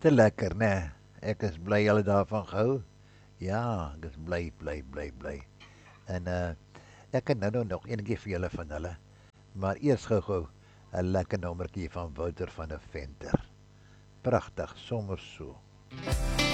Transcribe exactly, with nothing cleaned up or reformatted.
Te lekker, né? Ek is bly julle daarvan gehou. Ja, ek is bly, bly, bly, bly. En uh ek het nou nou nog eenetjie vir julle van hulle. Maar eers gou-gou 'n lekker nommertjie van Wouter van der Venter. Pragtig, sommer so.